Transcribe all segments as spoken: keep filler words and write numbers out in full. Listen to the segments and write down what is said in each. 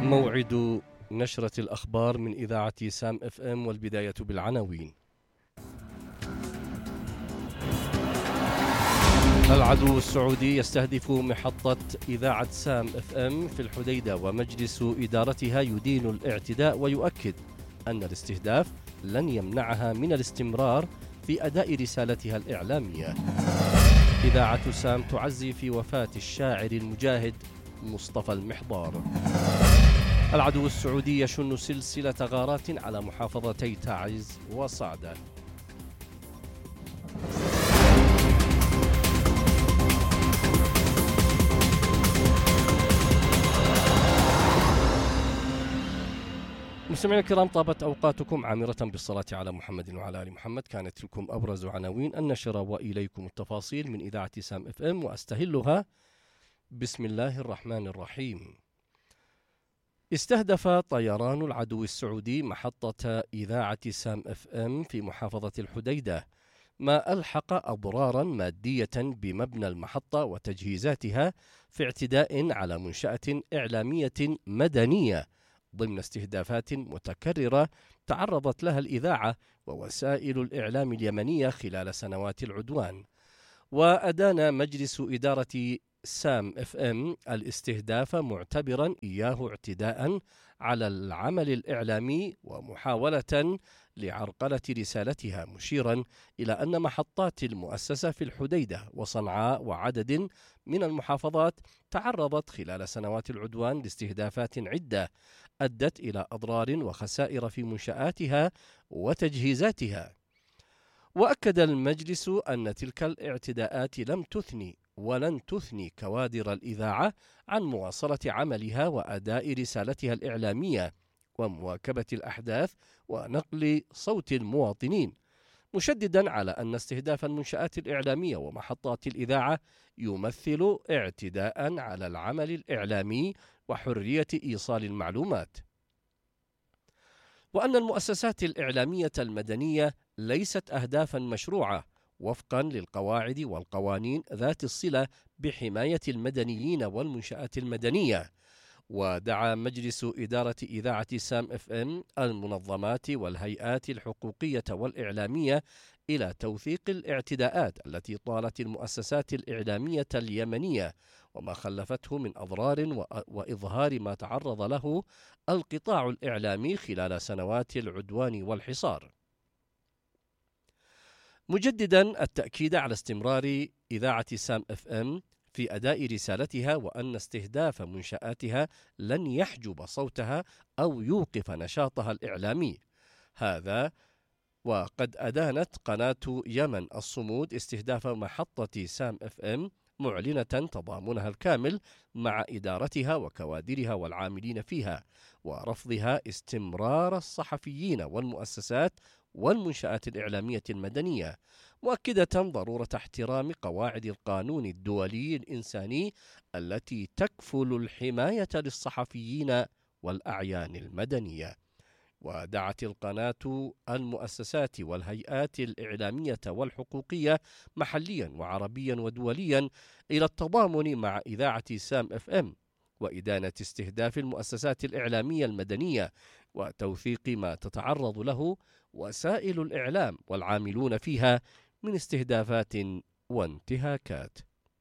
موعد نشرة الأخبار من إذاعة سام اف ام، والبداية بالعناوين. العدو السعودي يستهدف محطة إذاعة سام اف ام في الحديدة، ومجلس إدارتها يدين الاعتداء ويؤكد أن الاستهداف لن يمنعها من الاستمرار في أداء رسالتها الإعلامية. إذاعة سام تعزي في وفاة الشاعر المجاهد مصطفى المحضار. العدو السعودي يشن سلسلة غارات على محافظتي تعز وصعدة. مستمعينا الكرام، طابت أوقاتكم عامرة بالصلاة على محمد وعلى آل محمد. كانت لكم أبرز عناوين النشرة وإليكم التفاصيل من إذاعة سام اف ام، وأستهلها بسم الله الرحمن الرحيم. استهدف طيران العدو السعودي محطة إذاعة سام اف ام في محافظة الحديدة، ما ألحق أضرارا مادية بمبنى المحطة وتجهيزاتها في اعتداء على منشأة إعلامية مدنية ضمن استهدافات متكررة تعرضت لها الإذاعة ووسائل الإعلام اليمنية خلال سنوات العدوان. وأدان مجلس إدارة سام اف ام الاستهداف معتبرا إياه اعتداء على العمل الإعلامي ومحاولة لعرقلة رسالتها، مشيرا إلى أن محطات المؤسسة في الحديدة وصنعاء وعدد من المحافظات تعرضت خلال سنوات العدوان لاستهدافات عدة أدت إلى أضرار وخسائر في منشآتها وتجهيزاتها. وأكد المجلس أن تلك الاعتداءات لم تثني ولن تثني كوادر الإذاعة عن مواصلة عملها وأداء رسالتها الإعلامية ومواكبة الأحداث ونقل صوت المواطنين، مشددا على أن استهداف المنشآت الإعلامية ومحطات الإذاعة يمثل اعتداء على العمل الإعلامي وحرية إيصال المعلومات، وأن المؤسسات الإعلامية المدنية ليست أهدافا مشروعة وفقا للقواعد والقوانين ذات الصلة بحماية المدنيين والمنشآت المدنية. ودعا مجلس إدارة إذاعة سام اف ام المنظمات والهيئات الحقوقية والإعلامية إلى توثيق الاعتداءات التي طالت المؤسسات الإعلامية اليمنية وما خلفته من أضرار وإظهار ما تعرض له القطاع الإعلامي خلال سنوات العدوان والحصار، مجددا التأكيد على استمرار إذاعة سام اف ام في أداء رسالتها، وأن استهداف منشآتها لن يحجب صوتها أو يوقف نشاطها الإعلامي. هذا وقد أدانت قناة يمن الصمود استهداف محطة سام اف ام، معلنة تضامنها الكامل مع إدارتها وكوادرها والعاملين فيها، ورفضها استمرار الصحفيين والمؤسسات والمنشآت الإعلامية المدنية، مؤكدة ضرورة احترام قواعد القانون الدولي الإنساني التي تكفل الحماية للصحفيين والأعيان المدنية. ودعت القناة المؤسسات والهيئات الإعلامية والحقوقية محليا وعربيا ودوليا إلى التضامن مع إذاعة سام اف ام وإدانة استهداف المؤسسات الإعلامية المدنية وتوثيق ما تتعرض له وسائل الإعلام والعاملون فيها من استهدافات وانتهاكات.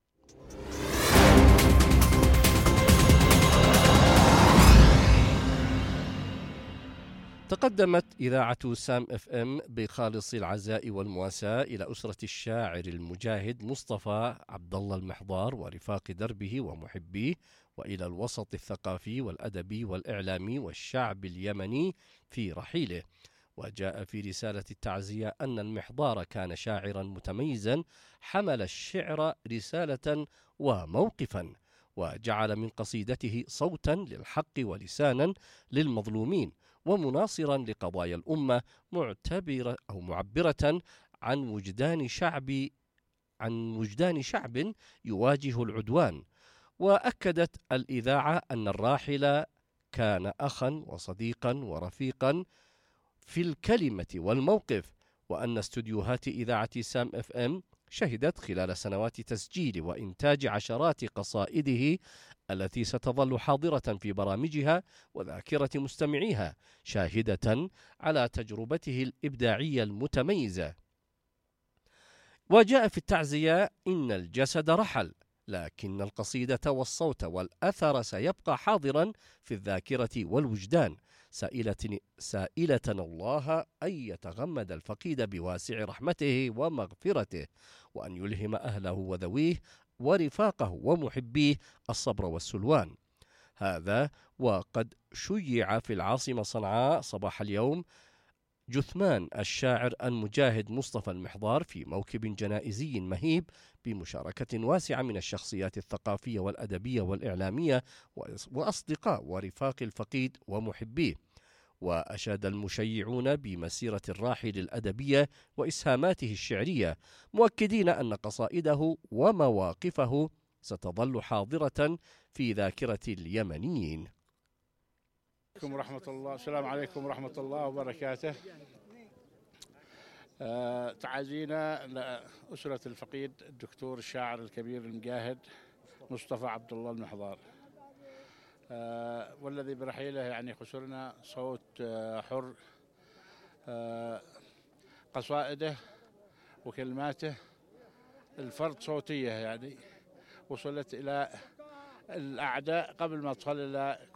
تقدمت إذاعة سام اف ام بخالص العزاء والمواساة إلى أسرة الشاعر المجاهد مصطفى عبد الله المحضار ورفاق دربه ومحبيه، وإلى الوسط الثقافي والأدبي والإعلامي والشعب اليمني في رحيله. وجاء في رسالة التعزية أن المحضار كان شاعرا متميزا حمل الشعر رسالة وموقفا، وجعل من قصيدته صوتا للحق ولسانا للمظلومين ومناصرا لقضايا الأمة، معتبرة أو معبرة عن وجدان شعب عن وجدان شعب يواجه العدوان. وأكدت الإذاعة أن الراحل كان أخا وصديقا ورفيقا في الكلمة والموقف، وأن استوديوهات إذاعة سام اف ام شهدت خلال سنوات تسجيل وإنتاج عشرات قصائده التي ستظل حاضرة في برامجها وذاكرة مستمعيها، شاهدة على تجربته الإبداعية المتميزة. وجاء في التعزية: إن الجسد رحل، لكن القصيدة والصوت والأثر سيبقى حاضرا في الذاكرة والوجدان، سائلة سائلة الله أن يتغمد الفقيد بواسع رحمته ومغفرته، وأن يلهم أهله وذويه ورفاقه ومحبيه الصبر والسلوان. هذا وقد شيع في العاصمة صنعاء صباح اليوم جثمان الشاعر المجاهد مصطفى المحضار في موكب جنائزي مهيب بمشاركة واسعة من الشخصيات الثقافية والأدبية والإعلامية وأصدقاء ورفاق الفقيد ومحبيه. وأشاد المشيعون بمسيرة الراحل الأدبية وإسهاماته الشعرية، مؤكدين أن قصائده ومواقفه ستظل حاضرة في ذاكرة اليمنيين. ورحمة الله السلام عليكم ورحمة الله وبركاته. أه تعازينا لأسرة الفقيد الدكتور الشاعر الكبير المجاهد مصطفى عبد الله المحضار، أه والذي برحيله يعني خسرنا صوت أه حر. أه قصائده وكلماته الفرد صوتية يعني وصلت إلى الأعداء قبل ما تصل إلى